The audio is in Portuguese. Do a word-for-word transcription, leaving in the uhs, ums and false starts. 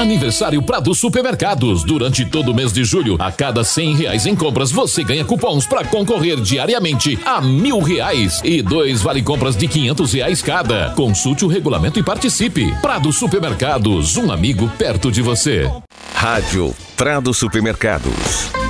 Aniversário Prado Supermercados. Durante todo o mês de julho, a cada cem reais em compras, você ganha cupons para concorrer diariamente a mil reais e dois vale compras de quinhentos reais cada. Consulte o regulamento e participe. Prado Supermercados, um amigo perto de você. Rádio Prado Supermercados.